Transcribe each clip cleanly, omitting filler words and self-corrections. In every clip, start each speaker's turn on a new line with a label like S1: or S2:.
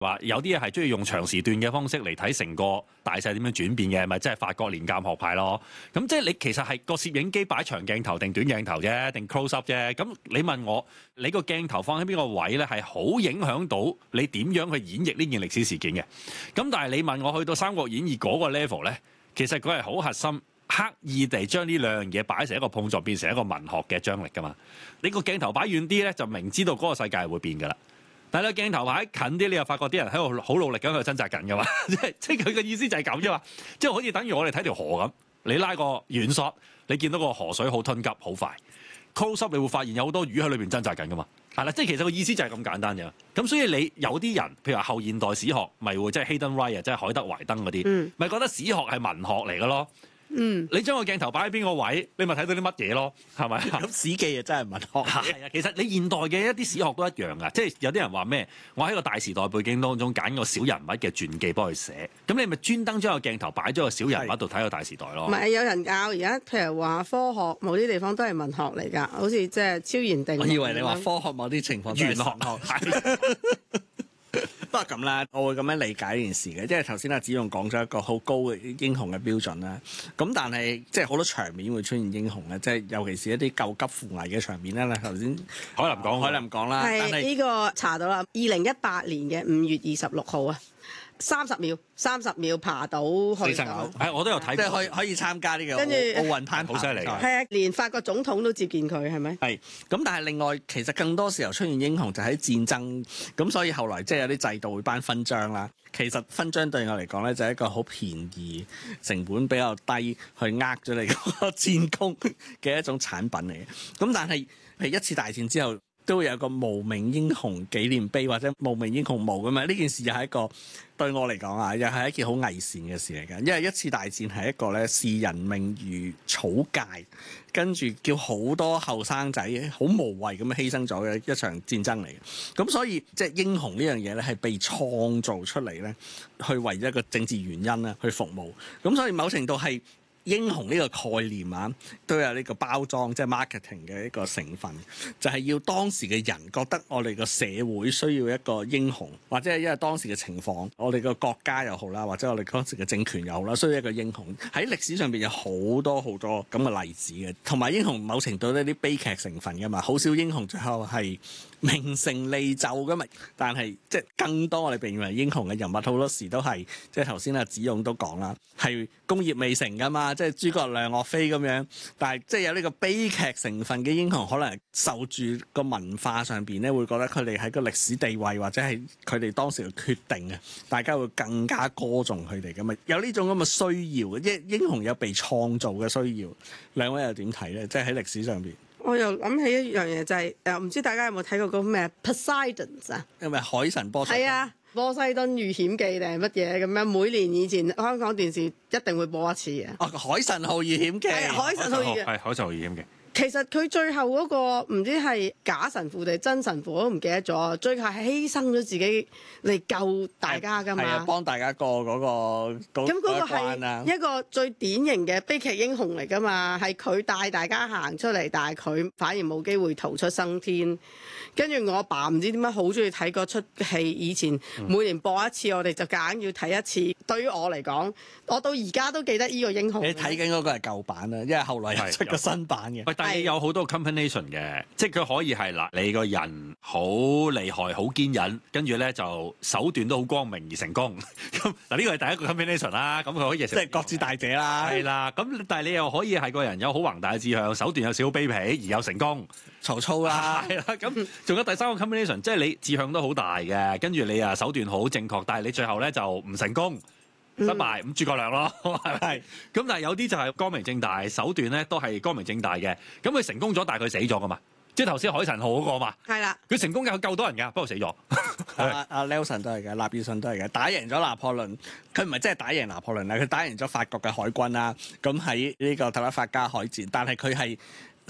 S1: 話有啲嘢係中意用長時段嘅方式嚟睇成個大細點樣轉變嘅，咪即係法國連鑑學派咯。咁即係你其實係個攝影機擺長鏡頭定短鏡頭啫，定 close up 啫。咁你問我，你個鏡頭放喺邊個位咧，係好影響到你點樣去演繹呢件歷史事件嘅。咁但係你問我去到《三國演義》嗰個 level 咧，其實佢係好核心，刻意地將呢兩樣嘢擺成一個碰撞，變成一個文學嘅張力㗎嘛。你個鏡頭擺遠啲咧，就明知道嗰個世界係會變㗎啦。但係你鏡頭擺近啲，你又發覺啲人喺度好努力咁去掙扎緊㗎嘛。即係佢嘅意思就係咁啫嘛。即係好似等於我哋睇條河咁，你拉個遠 shot，你見到個河水好湍急好快 ，close up 你會發現有好多魚喺裏邊掙扎緊㗎嘛。係啦，即係其實個意思就係咁簡單啫。咁所以你有啲人，譬如話後現代史學，咪會即係 Hayden Wright 啊，即係海德懷登嗰啲，咪覺得史學係文學嚟㗎咯。你將個鏡頭擺喺邊個位，你咪睇到啲乜嘢咯，係咪？
S2: 咁史記啊，真係文學。
S1: 係啊，其實你現代嘅一啲史學都一樣噶，即係有啲人話咩？我喺個大時代背景當中揀個小人物嘅傳記幫佢寫，咁你咪專登將個鏡頭擺咗個小人物度睇個大時代咯。
S3: 唔係有人拗而家，譬如話科學某啲地方都係文學嚟㗎，好似即係超然定律。
S2: 我以為你話科學某啲情況都係神學。不過咁啦，我會咁樣理解呢件事嘅，即係頭先阿子勇講咗一個好高嘅英雄嘅標準啦。咁但係即係好多場面會出現英雄咧，即係尤其是一啲救急扶危嘅場面咧。頭先海林講啦，但係
S3: 呢個查到啦，2018年嘅5月26號啊。30秒爬到去到，
S1: 我都有睇，
S2: 即係可以參加呢個
S3: 跟住
S2: 奧運攀爬，
S1: 好犀利。
S3: 係啊，連法國總統都接見佢，係咪？
S2: 係咁，但係另外其實更多時候出現英雄就喺戰爭，咁所以後來即係有啲制度會頒勳章啦。其實勳章對我嚟講咧，就係一個好便宜、成本比較低去呃咗你嗰個戰功嘅一種產品嚟嘅。咁但係一次大戰之後，都會有個無名英雄紀念碑或者無名英雄墓咁嘛。呢件事又係一個對我嚟講啊，又係一件好偽善嘅事嚟嘅。因為一次大戰係一個咧視人命如草芥，跟住叫好多後生仔好無謂咁樣犧牲咗嘅一場戰爭嚟嘅。咁所以即係英雄呢樣嘢咧係被創造出嚟咧，去為一個政治原因咧去服務。咁所以某程度係。英雄呢個概念啊，都有呢個包裝，即係 marketing 嘅一個成分，就係要當時嘅人覺得我哋個社會需要一個英雄，或者係因為當時嘅情況，我哋個國家又好啦，或者我哋當時嘅政權又好啦，需要一個英雄。喺歷史上邊有好多咁嘅例子嘅，同埋英雄某程度都有啲悲劇成分噶嘛，好少英雄最後係名成利就噶嘛。但係即係更多我哋被認為英雄嘅人物，好多時都係即係頭先阿子勇都講啦，係功業未成噶嘛。即係諸葛亮、岳飛咁樣，但係即係有呢個悲劇成分嘅英雄，可能受住個文化上邊咧，會覺得佢哋喺個歷史地位或者係佢哋當時嘅決定啊，大家會更加歌頌佢哋咁啊，有呢種咁嘅需要嘅，英雄有被創造嘅需要。兩位又點睇咧？即係喺歷史上邊，
S3: 我又諗起一樣嘢就係唔知大家有冇睇過嗰個咩 Poseidon 啊？
S2: 因為海神波塞冬。
S3: 係啊。波西頓遇險記定係乜嘢咁樣？每年以前香港電視一定會播一次嘅。
S2: 海神號遇險記，
S3: 海神號遇
S1: 係海神號遇險記。
S3: 其實佢最後嗰個唔知係假神父定真神父，我都唔記得咗。最後係犧牲咗自己嚟救大家㗎嘛，
S2: 係啊，幫大家過嗰個
S3: 咁嗰個係一個最典型嘅悲劇英雄嚟㗎嘛，係佢帶大家行出嚟，但係佢反而冇機會逃出生天。跟住我阿爸唔知點解好中意睇嗰出戲，以前每年播一次，我哋就夾硬要睇一次。對於我嚟講，我到而家都記得呢個英雄。
S2: 你睇緊嗰個係舊版啦，因為後來又出個新版嘅。
S1: 但係有好多 combination 嘅，即係佢可以係嗱，你個人好厲害、好堅忍，跟住咧就手段都好光明而成功。咁嗱，呢個係第一個 combination 啦。咁佢可以即
S2: 係各自大者啦。
S1: 係啦，咁但係你又可以係個人有好宏大嘅志向，手段有少少卑鄙而有成功。
S2: 曹操啦，
S1: 係啦，咁仲有第三個 combination，即係你志向都好大嘅，跟住你啊手段好正確，但係你最後咧就唔成功。失敗咁諸葛亮咯，係咪？咁但係有啲就係光明正大，手段咧都係光明正大嘅。咁佢成功咗，但係佢死咗噶嘛？即係頭先海神號嗰個嘛？
S3: 係啦，
S1: 佢成功嘅，佢救到人㗎，不過死咗。
S2: 阿 Nelson 都係嘅，納爾遜都係嘅，打贏咗拿破崙。佢唔係真係打贏拿破崙啦，佢打贏咗法國嘅海軍啦。咁喺呢個特拉法加海戰，但係佢係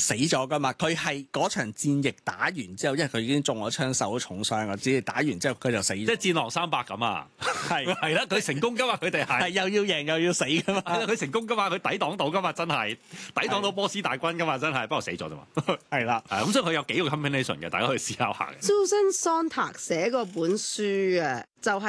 S2: 死咗噶嘛，佢係嗰場戰役打完之後，因為佢已經中咗槍受咗重傷啊，只係打完之後佢就死咗。
S1: 即係戰狼300咁啊！
S2: 係
S1: 係啦，佢成功噶嘛，佢哋係
S2: 又要贏又要死噶嘛。
S1: 係啦，佢成功噶嘛，佢抵擋到噶嘛，真係抵擋到波斯大軍噶嘛，真係，不過死咗啫嘛。
S2: 係啦，
S1: 係咁，所以佢有幾個 combination 嘅，大家可以思考下嘅。
S3: Susan Sontag 寫過本書啊，就係